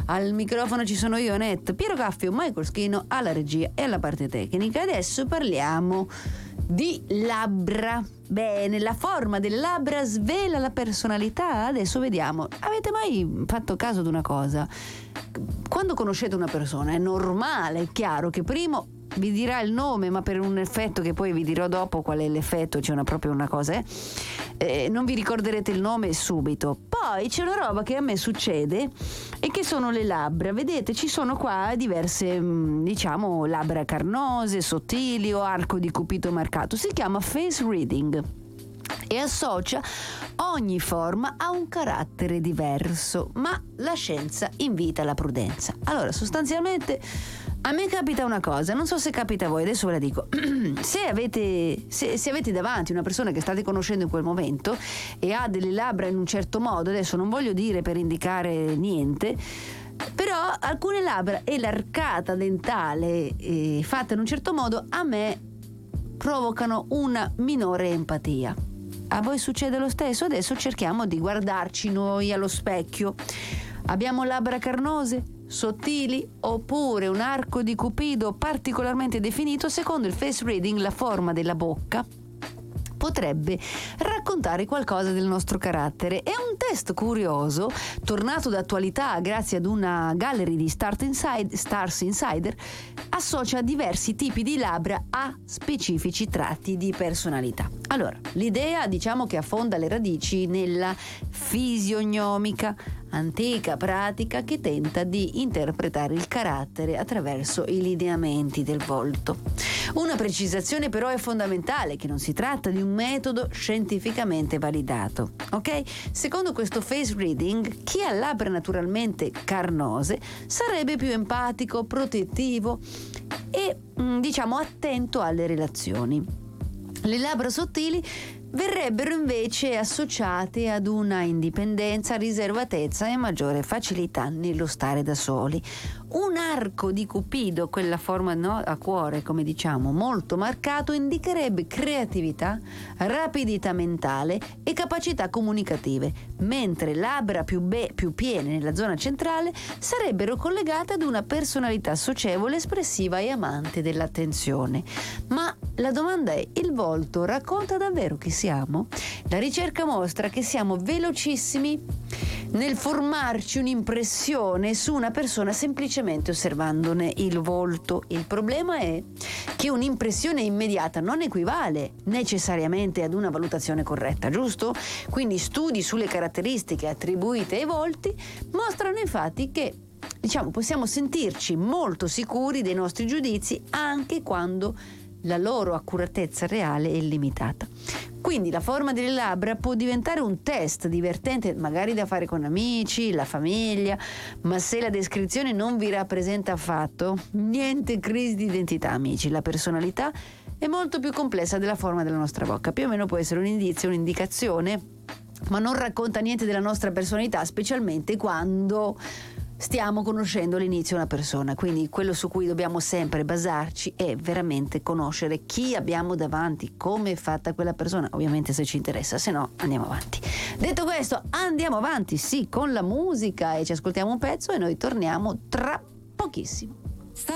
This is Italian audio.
Al microfono ci sono io, Annette, Piero Caffio, Michael Schino alla regia e alla parte tecnica. Adesso parliamo di labbra. Bene, la forma delle labbra svela la personalità. Adesso vediamo. Avete mai fatto caso ad una cosa? Quando conoscete una persona è normale, è chiaro che prima vi dirà il nome, ma per un effetto che poi vi dirò dopo qual è l'effetto, c'è proprio una cosa, non vi ricorderete il nome subito. Poi c'è una roba che a me succede e che sono le labbra. Vedete, ci sono qua diverse, diciamo, labbra carnose, sottili o arco di cupido marcato. Si chiama face reading e associa ogni forma a un carattere diverso, ma la scienza invita alla prudenza. Allora, sostanzialmente a me capita una cosa, non so se capita a voi, adesso ve la dico. Se avete davanti una persona che state conoscendo in quel momento e ha delle labbra in un certo modo, adesso non voglio dire per indicare niente, però alcune labbra e l'arcata dentale fatta in un certo modo a me provocano una minore empatia. A voi succede lo stesso? Adesso cerchiamo di guardarci noi allo specchio. Abbiamo labbra carnose, sottili oppure un arco di cupido particolarmente definito? Secondo il face reading, la forma della bocca potrebbe raccontare qualcosa del nostro carattere. È un test curioso, tornato d'attualità grazie ad una gallery di Stars Insider, associa diversi tipi di labbra a specifici tratti di personalità. Allora, l'idea diciamo che affonda le radici nella fisionomica, antica pratica che tenta di interpretare il carattere attraverso i lineamenti del volto. Una precisazione però è fondamentale, che non si tratta di un metodo scientificamente validato, ok? Secondo questo face reading, chi ha labbra naturalmente carnose sarebbe più empatico, protettivo e diciamo attento alle relazioni. Le labbra sottili verrebbero invece associate ad una indipendenza, riservatezza e maggiore facilità nello stare da soli. Un arco di cupido, quella forma a cuore come diciamo molto marcato, indicherebbe creatività, rapidità mentale e capacità comunicative, mentre labbra più piene nella zona centrale sarebbero collegate ad una personalità socievole, espressiva e amante dell'attenzione. Ma la domanda è: il volto racconta davvero chi siamo? La ricerca mostra che siamo velocissimi nel formarci un'impressione su una persona semplicemente osservandone il volto. Il problema è che un'impressione immediata non equivale necessariamente ad una valutazione corretta, giusto? Quindi studi sulle caratteristiche attribuite ai volti mostrano infatti che possiamo sentirci molto sicuri dei nostri giudizi anche quando la loro accuratezza reale è limitata. Quindi la forma delle labbra può diventare un test divertente, magari da fare con amici, la famiglia, ma se la descrizione non vi rappresenta affatto, niente crisi di identità, amici. La personalità è molto più complessa della forma della nostra bocca. Più o meno può essere un indizio, un'indicazione, ma non racconta niente della nostra personalità, specialmente quando stiamo conoscendo all'inizio una persona. Quindi quello su cui dobbiamo sempre basarci è veramente conoscere chi abbiamo davanti, come è fatta quella persona, ovviamente se ci interessa, se no andiamo avanti. Detto questo, andiamo avanti, sì, con la musica, e ci ascoltiamo un pezzo e noi torniamo tra pochissimo.